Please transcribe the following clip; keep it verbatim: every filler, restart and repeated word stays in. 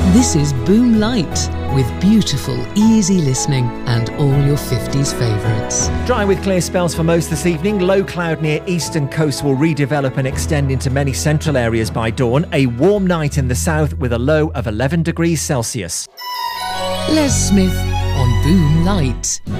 This is Boom Light, with beautiful, easy listening and all your fifties favourites. Dry with clear spells for most this evening. Low cloud near eastern coast will redevelop and extend into many central areas by dawn. A warm night in the south with a low of eleven degrees Celsius. Les Smith on Boom Light.